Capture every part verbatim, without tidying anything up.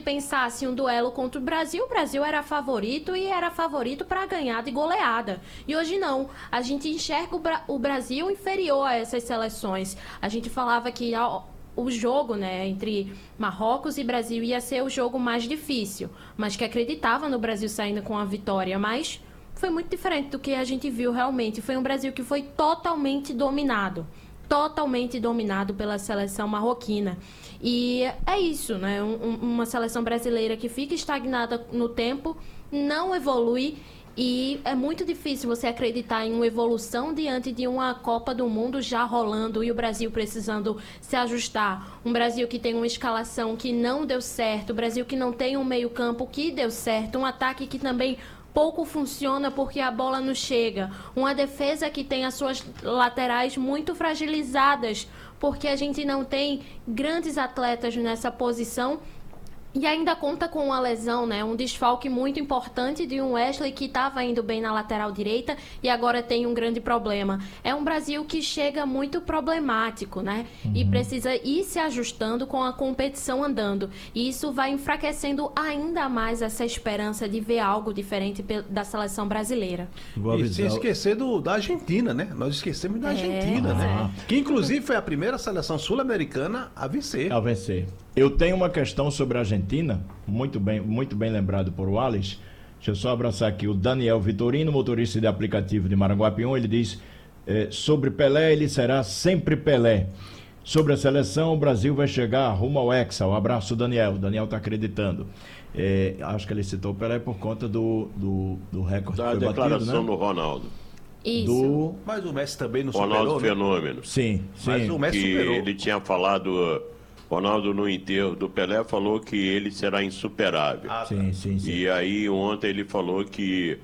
pensasse um duelo contra o Brasil, o Brasil era favorito e era favorito para ganhar de goleada. E hoje não. A gente enxerga o, Bra o Brasil inferior a essas seleções. A gente falava que ó, o jogo, né, entre Marrocos e Brasil ia ser o jogo mais difícil, mas que acreditava no Brasil saindo com a vitória, mas foi muito diferente do que a gente viu realmente. Foi um Brasil que foi totalmente dominado, totalmente dominado pela seleção marroquina. E é isso, né, um, uma seleção brasileira que fica estagnada no tempo, não evolui. E é muito difícil você acreditar em uma evolução diante de uma Copa do Mundo já rolando e o Brasil precisando se ajustar. Um Brasil que tem uma escalação que não deu certo, um Brasil que não tem um meio-campo que deu certo, um ataque que também pouco funciona porque a bola não chega, uma defesa que tem as suas laterais muito fragilizadas porque a gente não tem grandes atletas nessa posição. E ainda conta com uma lesão, né? Um desfalque muito importante de um Wesley que estava indo bem na lateral direita e agora tem um grande problema. É um Brasil que chega muito problemático, né? Uhum. E precisa ir se ajustando com a competição andando. E isso vai enfraquecendo ainda mais essa esperança de ver algo diferente da seleção brasileira. E sem esquecer do, da Argentina, né? Nós esquecemos da Argentina, é, né? É. Que inclusive foi a primeira seleção sul-americana a vencer. A vencer. Eu tenho uma questão sobre a Argentina, muito bem, muito bem lembrado por Wallace. Deixa eu só abraçar aqui o Daniel Vitorino, motorista de aplicativo de Maranguapium. Ele diz, eh, sobre Pelé, ele será sempre Pelé. Sobre a seleção, o Brasil vai chegar rumo ao Hexa. Um abraço, Daniel. O Daniel está acreditando. Eh, acho que ele citou o Pelé por conta do, do, do recorde da que foi declaração batido, né? do Ronaldo. Isso. Do... Mas o Messi também não Ronaldo superou, Fenômeno. Né? Sim, sim. Mas o Messi que superou. Ele tinha falado... Ronaldo, no enterro do Pelé, falou que ele será insuperável. Ah, sim, sim, sim. E aí, ontem, ele falou que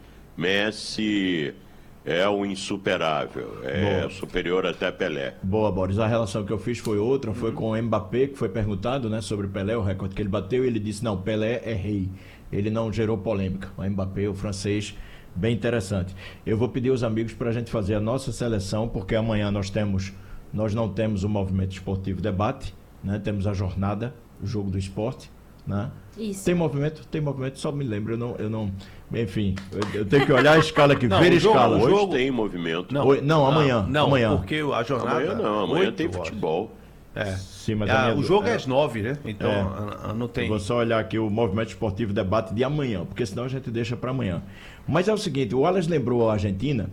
Messi é o insuperável, é Boa. superior até Pelé. Boa, Boris. A relação que eu fiz foi outra, foi uhum. com o Mbappé, que foi perguntado, né, sobre Pelé, o recorde que ele bateu, e ele disse, não, Pelé é rei. Ele não gerou polêmica. O Mbappé, o francês, bem interessante. Eu vou pedir aos amigos para a gente fazer a nossa seleção, porque amanhã nós temos, nós não temos o Movimento Esportivo Debate, né? Temos a jornada, o jogo do esporte, né? Isso. Tem movimento? Tem movimento, só me lembro, eu não, eu não enfim, eu, eu tenho que olhar a escala aqui, não, ver a jogo, escala. Hoje jogo... tem movimento. Não, Oi, não amanhã. Não, amanhã. porque a jornada... Amanhã não, amanhã tem futebol. É. Sim, mas ah, minha... o jogo é, é às nove, né? Então é. não tem... Eu vou só olhar aqui o Movimento Esportivo Debate de amanhã, porque senão a gente deixa para amanhã. Mas é o seguinte, o Wallace lembrou a Argentina...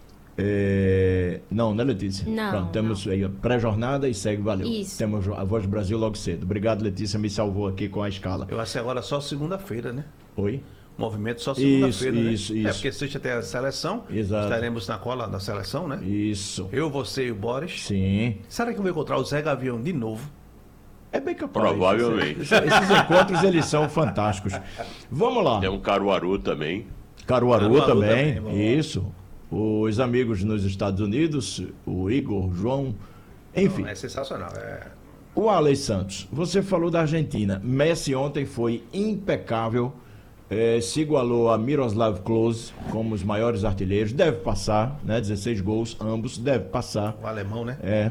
É... Não, né, Letícia? Não. Pronto, temos não. aí a pré-jornada e segue, valeu. Isso. Temos a Voz do Brasil logo cedo. Obrigado, Letícia, me salvou aqui com a escala. Eu acho que agora só segunda-feira, né? Oi? Movimento só segunda-feira, né? Isso, isso. É porque sexta tem a seleção. Exato. Estaremos na cola da seleção, né? Isso. Eu, você e o Boris. Sim. Será que eu vou encontrar o Zé Gavião de novo? É bem capaz. Provavelmente. Esses, esses encontros, eles são fantásticos. Vamos lá. Tem um Caruaru também. Caruaru, Caruaru também. também Isso. Os amigos nos Estados Unidos, o Igor, o João, enfim. Não, é sensacional. É... O Alex Santos, você falou da Argentina. Messi ontem foi impecável. É, se igualou a Miroslav Klose como os maiores artilheiros. Deve passar, né? dezesseis gols, ambos, deve passar. O alemão, né? É,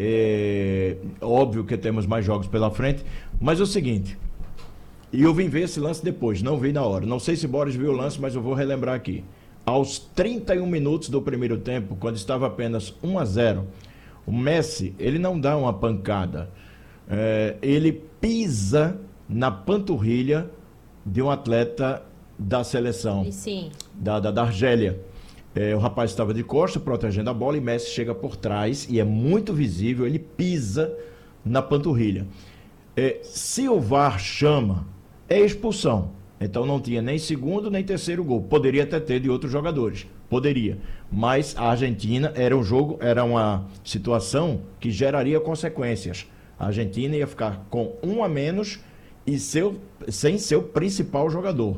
é óbvio que temos mais jogos pela frente. Mas é o seguinte, e eu vim ver esse lance depois, não vi na hora. Não sei se Boris viu o lance, mas eu vou relembrar aqui. Aos trinta e um minutos do primeiro tempo, quando estava apenas um a zero, o Messi, ele não dá uma pancada. É, ele pisa na panturrilha de um atleta da seleção, Sim. Da, da, da Argélia. É, o rapaz estava de costas, protegendo a bola, e Messi chega por trás, e é muito visível, ele pisa na panturrilha. É, se o V A R chama, é expulsão. Então não tinha nem segundo nem terceiro gol. Poderia até ter de outros jogadores. Poderia. Mas a Argentina era um jogo, era uma situação que geraria consequências. A Argentina ia ficar com um a menos e seu, sem seu principal jogador.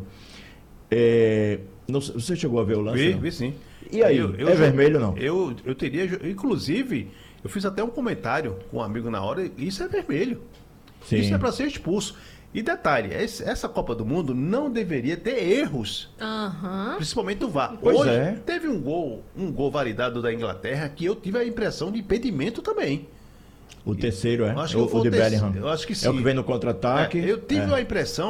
É, não, você chegou a ver o lance? Vi, não? vi sim. E aí, eu, eu, é vermelho ou não? Eu, eu teria, inclusive, eu fiz até um comentário com um amigo na hora, isso é vermelho. Sim. Isso é para ser expulso. E detalhe, essa Copa do Mundo não deveria ter erros, uhum. principalmente do V A R. Pois Hoje é. teve um gol, um gol validado da Inglaterra que eu tive a impressão de impedimento também. O terceiro é? Acho o, que o de o terceiro, Bellingham. eu acho que sim. É o que vem no contra-ataque. É, eu tive é. a impressão